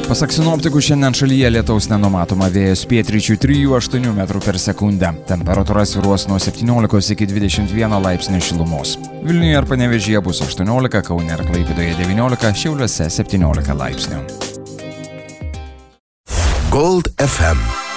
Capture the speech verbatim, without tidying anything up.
Pasak sinoptikų, šiandien šalyje lietaus nenumatoma, vėjas pietryčių trijų aštuonių metrų per sekundę. Temperatūra svyruos nuo septyniolikos iki dvidešimt vieno laipsnio šilumos. Vilniuje ir Panevėžyje bus aštuoniolika, Kaune ir Klaipėdoje devyniolika, Šiauliuose septyniolika laipsnių. Gold F M